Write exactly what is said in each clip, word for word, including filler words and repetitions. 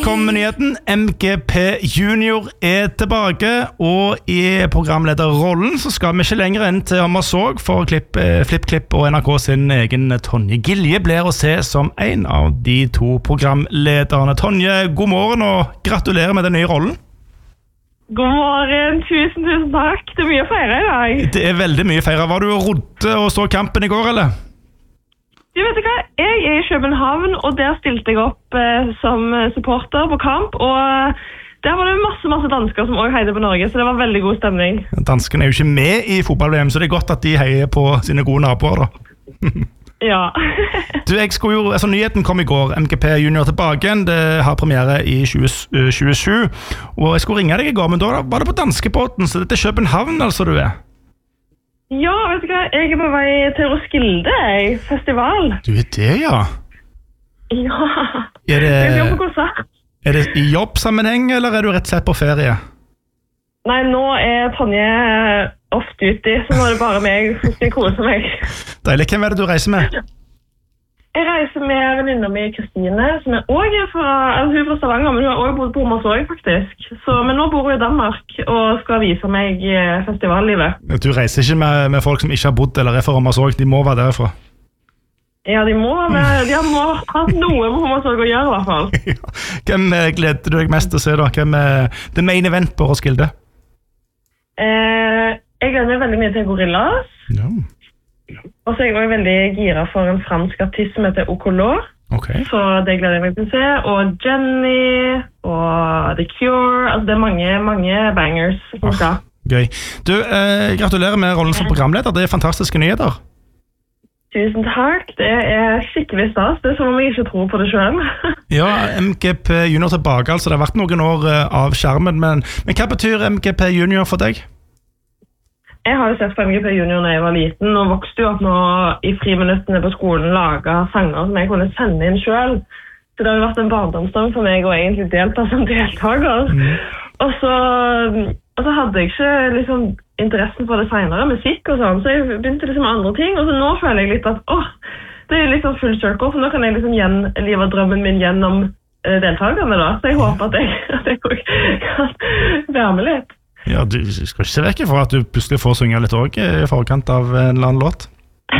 kom nyheten. M G P Junior er tilbake, og i programlederrollen så skal vi ikke lenger enn til Hammersåk for klipp, FlippKlipp og N R K sin egen Tonje Gilje blir å se som en av de to programlederne. Tonje, god morgen og gratulerer med den nye rollen. God morgen, tusen, tusen takk. Det er mye å feire i dag. Det er veldig mye å feire. Var du og rodde og så kampen i går, eller? Du vet hva, jeg er i København, og der stilte jeg opp eh, som supporter på kamp, og der var det masse, masse dansker som også heide på Norge, så det var veldig god stemning. Danskene er jo ikke med i fotball-V M, så det er godt at de heier på sine gode naboer, da. Ja. Du, jeg skulle jo, altså nyheten kom i går, M G P Junior tilbake igjen, det har premiere i tjue tjuesju, og jeg skulle ringe deg i går, men da var det på danskebåten, så det er København altså du er? Ja, vet du hva, jeg er på vei til Roskilde, jeg, festival. Du er det, ja? Ja, er det, jeg jobber på konsert. Er det i jobbsammenheng, eller er du rett og slett på ferie? Nei, nå er Tonje ofte ute, så nå er det bare meg som skal kose meg. Deilig, hvem er det du reiser med? Jeg reiser med venninna mi Kristine, som er også fra, altså hun er fra Stavanger, men hun har også bodd på Hammersåk faktisk. Så, men nå bor hun i Danmark og skal vise meg festivallivet. Du reiser ikke med, med folk som ikke har bodd eller er fra Hammersåk, de må være derfra. Ja, de må, de må ha noe med Hammersåk å gjøre i hvert fall. Hvem gleder du deg mest til å se da? Hvem er det main event på Roskilde? Eh, jeg gleder meg veldig mye til Gorillas. Ja. Og så er jeg også veldig gira for en fransk artist som heter Okolo. Okay. Så det gleder jeg meg til å se. Og Jenny, og The Cure. Altså det er mange, mange bangers som skal. Oh, gøy. Du, eh, gratulerer med rollen som programleder. Det er fantastiske nyheter. Tusen takk. Det er skikkelig stas. Det er som om jeg ikke tror på det selv. Ja, M G P Junior tilbake, altså det har vært noen år av skjermen, men, men hva betyr M G P Junior for deg? Jeg har jo sett på M G P Junior når jeg var liten, og vokste jo opp nå i friminuttene på skolen, laget sanger som jeg kunne sende inn selv. Så det har jo vært en barndomsdom for meg å egentlig delta som deltaker. Mm. Og, så, og så hadde jeg ikke liksom interessen for det senere, musikk og sånn, så jeg begynte liksom med andre ting, og så nå føler jeg litt at, åh, det er litt sånn full circle, for nå kan jeg liksom gjenlive drømmen min gjennom uh, deltakerne da, så jeg håper at jeg, at jeg kan være med litt. Ja, du skal ikke se vekk for at du plutselig får synge litt også i forkant av en eller annen låt.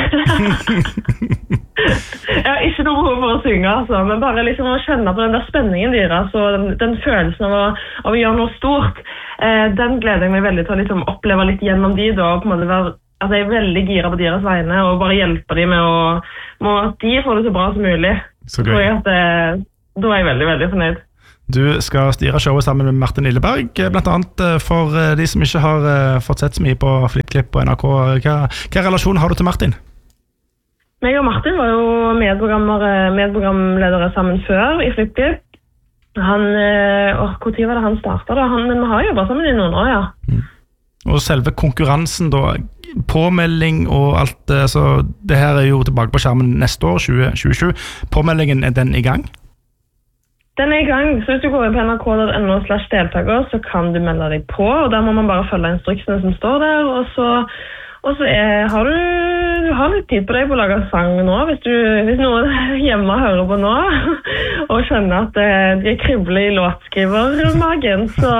Jeg har ikke noe behov for å synge, altså, men bare liksom å kjenne på den der spenningen deres, og den, den følelsen av å, av å gjøre noe stort, eh, den gleder jeg meg veldig til å liksom oppleve litt gjennom de da, og på en måte være, altså jeg er veldig gira på deres vegne, og bare hjelpe dem med å, med at de får det så bra som mulig. Så gøy. Jeg at det, da er jeg veldig, veldig fornøyd. Du skal styre showet sammen med Martin Lilleberg, blant annet for de som ikke har fått sett så mye på FlippKlipp og N R K. Hva, hva relasjon har du til Martin? Meg og Martin var jo medprogramledere sammen før i FlippKlipp. Han, åh, hvor tid var det han startet da? Han, men vi har jobbet sammen i noen år, ja. Mm. Og selve konkurransen da, påmelding og alt, så det her er jo tilbake på skjermen neste år, tjue tjuesju. Påmeldingen, er den i gang? Den er i gang, så hvis du går inn på nrk punktum no slash deltaker, så kan du melde deg på, og der må man bare følge instruksene som står der, og så, og så er, har du, du har litt tid på deg på å lage sang nå, hvis, du, hvis noen hjemme hører på nå, og skjønner at de er kribler i låtskrivermagen, så,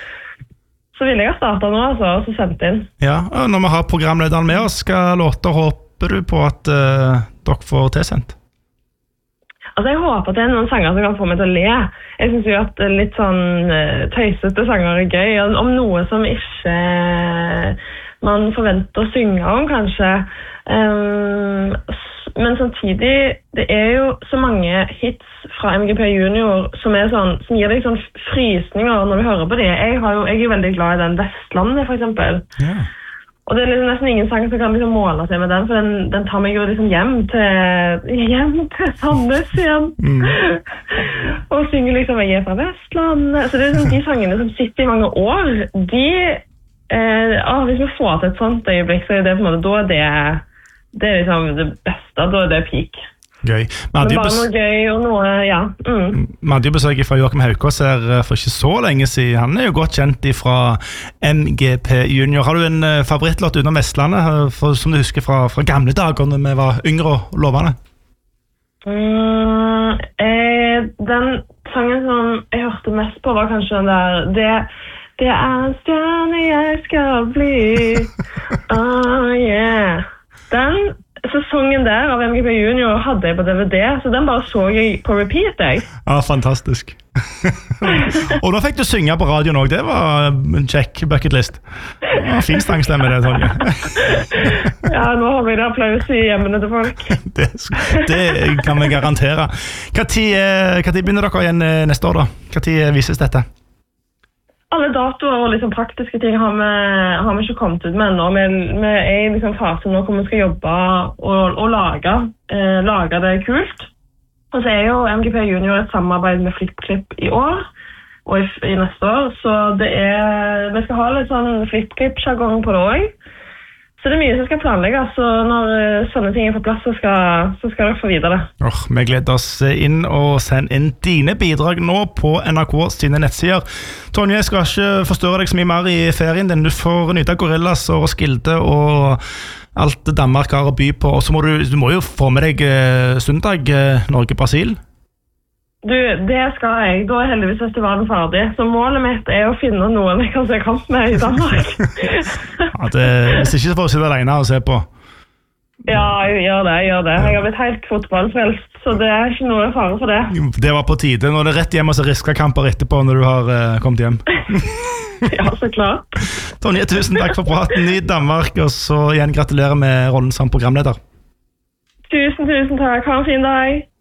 så vil jeg ha startet nå, altså, og så sendt inn. Ja, og når vi har programlederen med oss, hva låter håper du på at uh, dere får tilsendt? Altså, jeg håper at det er noen sanger som kan få meg til å le. Jeg synes jo at litt sånn tøysete sanger er gøy, om noe som ikke man forventer å synge om, kanskje. Um, men samtidig, det er jo så mange hits fra M G P Junior som, er sånn, som gir deg sånn frysninger når du hører på det. Jeg, har jo, jeg er jo veldig glad i den Vestlandet, for eksempel. Ja. Og det er liksom nesten ingen sang som kan liksom måle seg med den, for den, den tar meg jo liksom hjem til, hjem til Sandnes igjen. Mm. Og synger liksom, jeg er fra Vestlandet. Så det er liksom de sangene som sitter i mange år, de, eh, ah, hvis vi får til et sånt øyeblikk, så er det på en måte, da er det, det er liksom det beste, da er det peak. Gøy. Men bare noe gøy og noe, ja. Mm. Vi hadde jo besøk fra Joakim Haukås her for ikke så lenge siden. Han er jo godt kjent fra M G P Junior. Har du en favorittlåt utenom Vestlandet, for, som du husker fra, fra gamle dager når vi var yngre og lovende? Mm, eh, den sangen som jeg mest på, var kanskje den der Det, det er en stjerne jeg skal bli. Oh yeah. Den sesongen der av M G P Junior hadde jeg på D V D, så den bare så jeg på repeat, jeg. Ja, fantastisk. Og da fikk du synge på radioen også, det var en check bucket list. Ja, fin stangstemme det, Tonje. Ja, nå har vi det applaus i hjemmene til folk. det, det kan vi garantere. Hva tid, hva tid begynner dere igjen neste år da? Hva tid vises dette? Alle datoer og liksom praktiske ting har vi, har vi ikke kommet ut med ennå. Vi, vi er i liksom fasen nå hvor vi skal jobbe og, og lage, eh, lage det kult. Og så er jo M G P Junior et samarbeid med FlippKlipp i år og i, i neste år. Så det er, vi skal ha litt sånn FlippKlipp-jargong på det også. Så det er mye som skal planlegges, så når sånne ting er på plass, så skal, så skal dere få vite det. Oh, vi gleder oss inn og send inn dine bidrag nå på N R K sine nettsider. Tonje, jeg skal ikke forstørre deg så mye mer i ferien din. Du får nyte av Gorillas og Roskilde og alt Danmark har å by på. Og så må du, du må jo få med deg eh, søndag eh, Norge-Brasil. Du, det skal jeg. Da er heldigvis festivalen ferdig. Så målet mitt er å finne noen jeg kan se kamp med i Danmark. Ja, det, hvis ikke så får du sitte alene og se på. Ja, jeg gjør det, jeg gjør det. Jeg har blitt helt fotballfrelst, så det er ikke noe fare for det. Det var på tide. Nå er det rett hjem og så riskekamper etterpå når du har uh, kommet hjem. Ja, så klart. Tonje, tusen takk for praten i Danmark, og så igjen gratulerer med rollen som programleder. Tusen, tusen takk. Ha en fin dag.